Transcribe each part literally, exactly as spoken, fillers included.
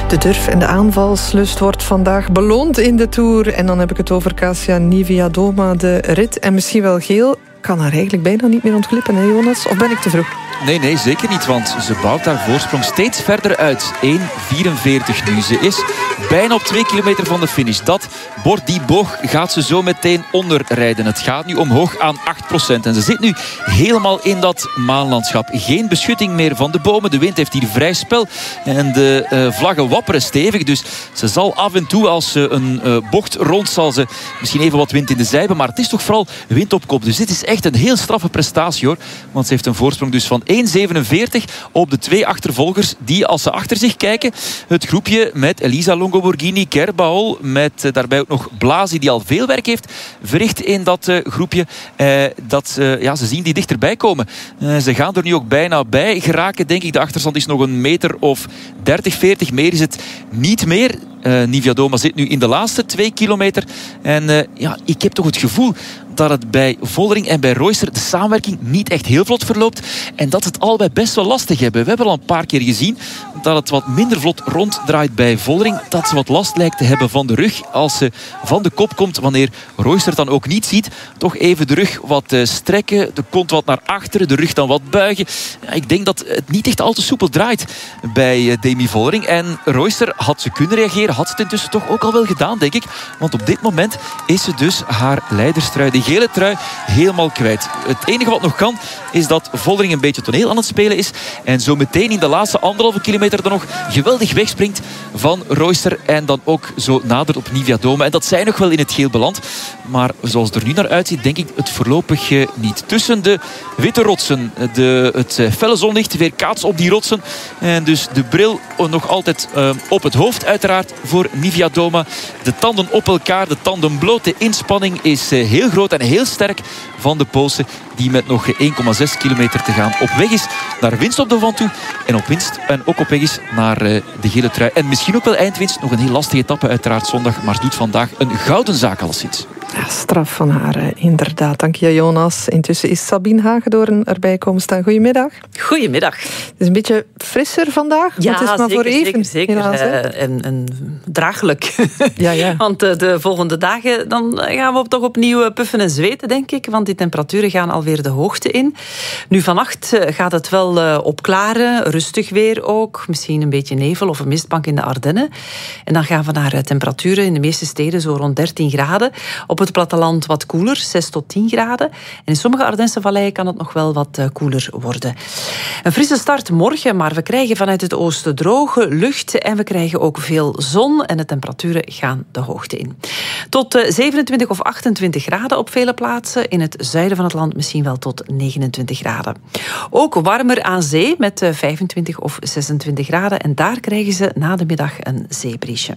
De durf en de aanvalslust wordt vandaag beloond in de Tour. En dan heb ik het over Kasia Niewiadoma, de rit. En misschien wel geel kan haar eigenlijk bijna niet meer ontglippen, hè Jonas? Of ben ik te vroeg? Nee, nee, zeker niet, want ze bouwt haar voorsprong steeds verder uit. één vierenveertig nu. Ze is bijna op twee kilometer van de finish. Dat bord, die boog, gaat ze zo meteen onderrijden. Het gaat nu omhoog aan acht procent. En ze zit nu helemaal in dat maanlandschap. Geen beschutting meer van de bomen. De wind heeft hier vrij spel. En de uh, vlaggen wapperen stevig. Dus ze zal af en toe, als ze een uh, bocht rond, zal ze misschien even wat wind in de zij hebben. Maar het is toch vooral wind op kop. Dus dit is echt een heel straffe prestatie, hoor. Want ze heeft een voorsprong dus van één zevenenveertig op de twee achtervolgers die, als ze achter zich kijken, het groepje met Elisa Longo-Borghini, Kerbahol, met uh, daarbij ook nog Blasi, die al veel werk heeft verricht in dat uh, groepje, uh, dat uh, ja, ze zien die dichterbij komen. Uh, ze gaan er nu ook bijna bij geraken, denk ik. De achterstand is nog een meter of dertig, veertig. Meer is het niet meer. Uh, Niewiadoma zit nu in de laatste twee kilometer. En uh, ja, ik heb toch het gevoel dat het bij Vollering en bij Royster de samenwerking niet echt heel vlot verloopt. En dat ze het allebei best wel lastig hebben. We hebben al een paar keer gezien dat het wat minder vlot ronddraait bij Vollering. Dat ze wat last lijkt te hebben van de rug. Als ze van de kop komt, wanneer Royster dan ook niet ziet. Toch even de rug wat uh, strekken. De kont wat naar achteren. De rug dan wat buigen. Ja, ik denk dat het niet echt al te soepel draait bij uh, Demi Vollering. En Royster, had ze kunnen reageren, had ze het intussen toch ook al wel gedaan, denk ik. Want op dit moment is ze dus haar leiderstrui, de gele trui, helemaal kwijt. Het enige wat nog kan, is dat Vollering een beetje toneel aan het spelen is. En zo meteen in de laatste anderhalve kilometer er nog geweldig wegspringt van Royster. En dan ook zo nadert op Niewiadoma. En dat zij nog wel in het geel belandt. Maar zoals het er nu naar uitziet, denk ik het voorlopig uh, niet. Tussen de witte rotsen, de, het uh, felle zonlicht weer kaats op die rotsen. En dus de bril nog altijd uh, op het hoofd, uiteraard, voor Niewiadoma. De tanden op elkaar, de tanden bloot. De inspanning is uh, heel groot en heel sterk van de Poolse, die met nog één komma zes kilometer te gaan op weg is naar winst op de Van toe. En op winst en ook op weg is naar uh, de gele trui. En misschien ook wel eindwinst. Nog een heel lastige etappe uiteraard zondag. Maar ze doet vandaag een gouden zaak alleszins. Ja, straf van haar, inderdaad. Dank je, Jonas. Intussen is Sabine Hagedoorn erbij komen staan. Goedemiddag. Goedemiddag. Het is een beetje frisser vandaag. Ja, het is maar zeker, voor even. zeker. zeker. Helaas, uh, en, en draaglijk. Ja, ja. Want uh, de volgende dagen dan gaan we toch opnieuw puffen en zweten, denk ik. Want die temperaturen gaan alweer de hoogte in. Nu vannacht uh, gaat het wel uh, opklaren. Rustig weer ook. Misschien een beetje nevel of een mistbank in de Ardennen. En dan gaan we naar uh, temperaturen in de meeste steden zo rond dertien graden. Op het platteland wat koeler, zes tot tien graden. En in sommige Ardense valleien kan het nog wel wat uh, koeler worden. Een frisse start morgen, maar we krijgen vanuit het oosten droge lucht en we krijgen ook veel zon en de temperaturen gaan de hoogte in. Tot uh, zevenentwintig of achtentwintig graden op vele plaatsen. In het zuiden van het land misschien wel tot negenentwintig graden. Ook warmer aan zee met uh, vijfentwintig of zesentwintig graden. En daar krijgen ze na de middag een zeebriesje.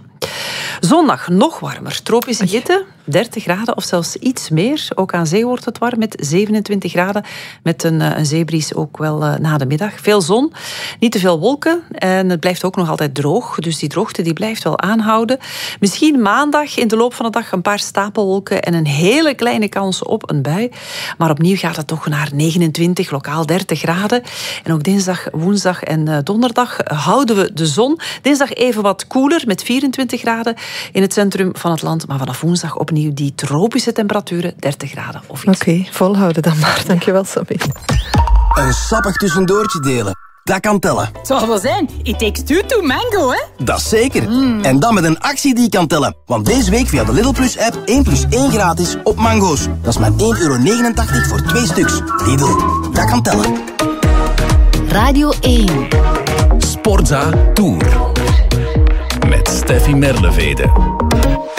Zondag nog warmer. Tropische hitte, dertig graden of zelfs iets meer. Ook aan zee wordt het warm met zevenentwintig graden. Met een, een zeebries ook wel uh, na de middag. Veel zon, niet te veel wolken. En het blijft ook nog altijd droog. Dus die droogte die blijft wel aanhouden. Misschien maandag in de loop van de dag een paar stapelwolken en een hele kleine kans op een bui. Maar opnieuw gaat het toch naar negenentwintig, lokaal dertig graden. En ook dinsdag, woensdag en uh, donderdag houden we de zon. Dinsdag even wat koeler met vierentwintig graden in het centrum van het land. Maar vanaf woensdag opnieuw die tropische temperaturen, dertig graden of iets. Oké, okay, volhouden dan maar. Dankjewel, Sabine. Een sappig tussendoortje delen. Dat kan tellen. Het zal wel zijn. It takes two to mango, hè? Dat is zeker. Mm. En dan met een actie die kan tellen. Want deze week via de Lidl Plus app één plus één gratis op mango's. Dat is maar één euro negenentachtig voor twee stuks. Lidl, dat kan tellen. Radio één. Sportza Tour. Met Steffi Merlevede.